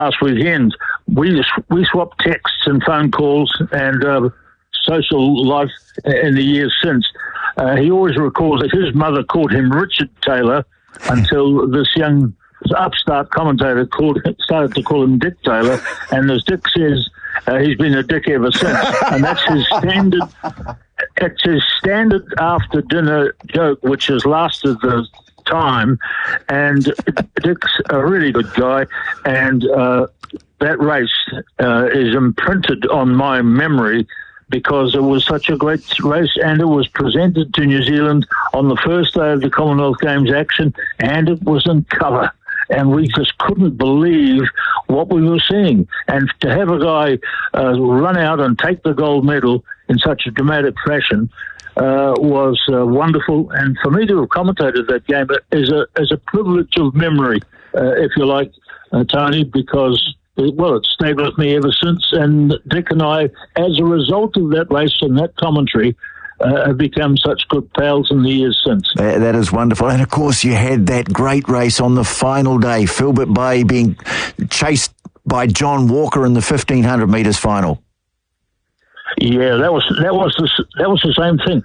last weekend, we swapped texts and phone calls and social life in the years since. He always recalls that his mother called him Richard Taylor until this young upstart commentator started to call him Dick Taylor, and as Dick says, he's been a dick ever since. And that's his standard. It's his standard after dinner joke, which has lasted the time. And Dick's a really good guy, and that race is imprinted on my memory because it was such a great race, and it was presented to New Zealand on the first day of the Commonwealth Games action, and it was in colour. And we just couldn't believe what we were seeing. And to have a guy run out and take the gold medal in such a dramatic fashion was wonderful. And for me to have commentated that game is a privilege of memory, if you like, Tony, because it stayed with me ever since. And Dick and I, as a result of that race and that commentary, have become such good pals in the years since. That is wonderful. And, of course, you had that great race on the final day, Filbert Bayi being chased by John Walker in the 1,500 metres final. Yeah, that was the same thing.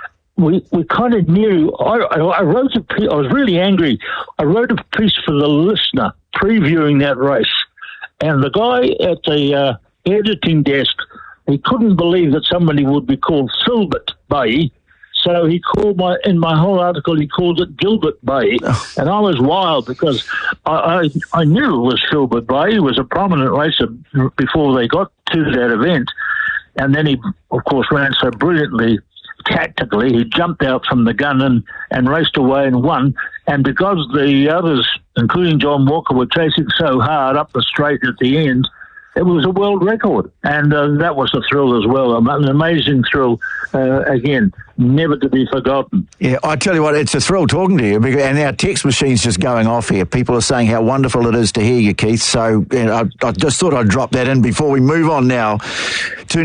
We kind of knew. I wrote a piece. I was really angry. I wrote a piece for the Listener previewing that race. And the guy at the editing desk, he couldn't believe that somebody would be called Filbert Bayi. So he called in my whole article, he called it Gilbert Bayi. And I was wild because I knew it was Filbert Bayi. He was a prominent racer before they got to that event. And then he, of course, ran so brilliantly tactically. He jumped out from the gun and raced away and won. And because the others, including John Walker, were chasing so hard up the straight at the end, it was a world record. And that was a thrill as well, an amazing thrill. Again, never to be forgotten. Yeah, I tell you what, it's a thrill talking to you, and our text machine's just going off here. People are saying how wonderful it is to hear you, Keith. So I just thought I'd drop that in before we move on now to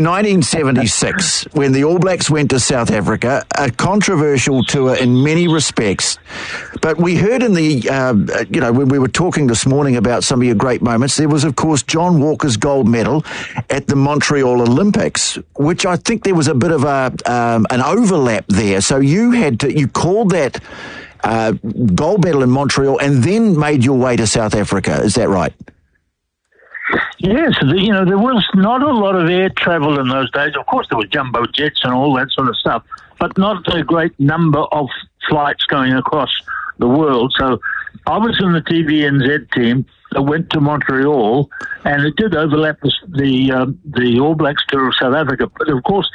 1976, when the All Blacks went to South Africa, a controversial tour in many respects. But we heard in the, when we were talking this morning about some of your great moments, there was, of course, John Walker's gold medal at the Montreal Olympics, which I think there was a bit of an overlap there. So you called that gold medal in Montreal and then made your way to South Africa. Is that right? Yes, there was not a lot of air travel in those days. Of course, there was jumbo jets and all that sort of stuff, but not a great number of flights going across the world. So I was in the TVNZ team that went to Montreal, and it did overlap the All Blacks tour of South Africa. But of course,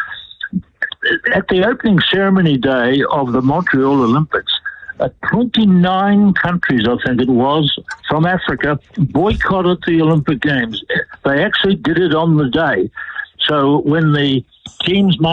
at the opening ceremony day of the Montreal Olympics, 29 countries, I think it was, from Africa boycotted the Olympic Games. They actually did it on the day. So when the teams